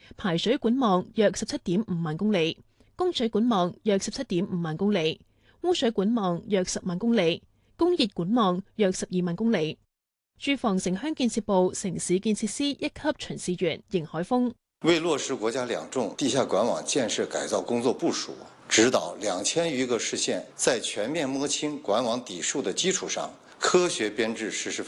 排水管網約17.5萬公里，供水管網約17.5萬公里，污水管網約10萬公里，供熱管網約12萬公里。住房城鄉建設部城市建設司1級巡視員邢海峰為落實國家兩重地下管網建設改造工作部署，指導2000餘個市縣在全面摸清管網底數的基礎上，科學編制實施